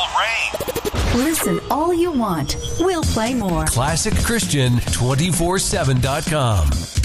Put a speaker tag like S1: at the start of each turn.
S1: Rain.
S2: Listen all you want. We'll play more.
S1: ClassicChristian247.com.